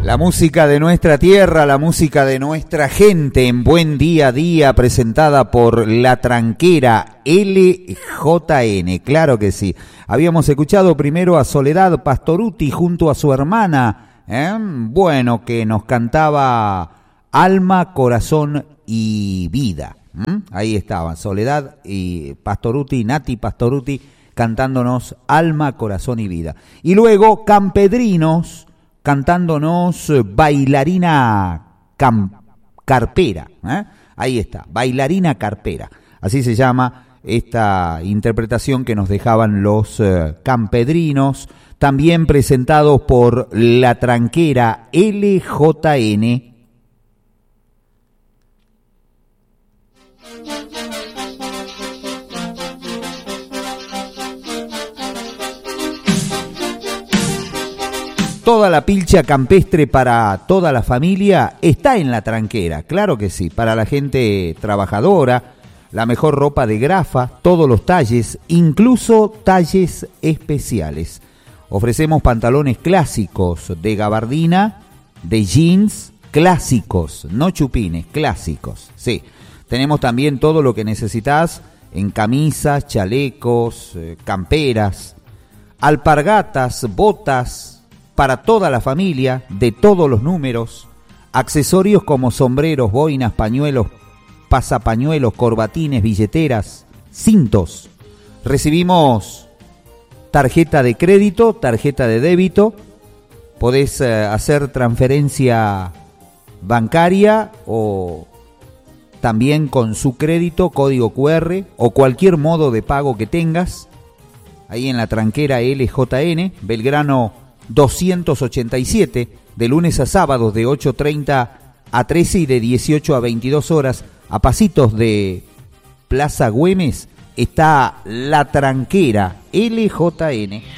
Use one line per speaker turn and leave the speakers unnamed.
La música de nuestra tierra, la música de nuestra gente en Buen Día a Día, presentada por La Tranquera LJN, claro que sí. Habíamos escuchado primero a Soledad Pastorutti junto a su hermana, bueno, que nos cantaba Alma, Corazón y Vida. Ahí estaba, Soledad y Pastorutti, Nati Pastorutti, cantándonos Alma, Corazón y Vida. Y luego Campedrinos, cantándonos Bailarina Carpera. Ahí está, Bailarina Carpera. Así se llama esta interpretación que nos dejaban los Campedrinos, también presentados por La Tranquera LJN. Toda la pilcha campestre para toda la familia está en La Tranquera, claro que sí, para la gente trabajadora, la mejor ropa de grafa, todos los talles, incluso talles especiales. Ofrecemos pantalones clásicos de gabardina, de jeans clásicos, no chupines, clásicos, sí. Tenemos también todo lo que necesitas en camisas, chalecos, camperas, alpargatas, botas, para toda la familia, de todos los números, accesorios como sombreros, boinas, pañuelos, pasapañuelos, corbatines, billeteras, cintos. Recibimos tarjeta de crédito, tarjeta de débito, podés hacer transferencia bancaria o también con su crédito, código QR o cualquier modo de pago que tengas. Ahí en La Tranquera LJN, Belgrano 287, de lunes a sábados de 8:30 a 13 y de 18 a 22 horas, a pasitos de Plaza Güemes, está La Tranquera LJN.